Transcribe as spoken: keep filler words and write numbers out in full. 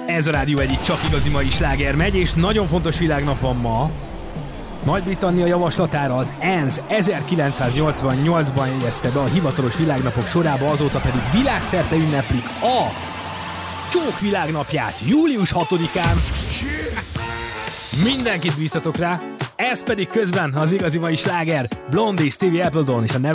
Ez a rádió egyik csak igazi mai sláger megy, és nagyon fontos világnap van ma. Nagy-Britannia javaslatára az E N S ezerkilencszáznyolcvannyolcban jegyezte be a hivatalos világnapok sorába, azóta pedig világszerte ünneplik a Csók világnapját július hatodikán. Mindenkit bíztatok rá, ez pedig közben az igazi mai sláger, Blondie, Stevie Appledon és a Never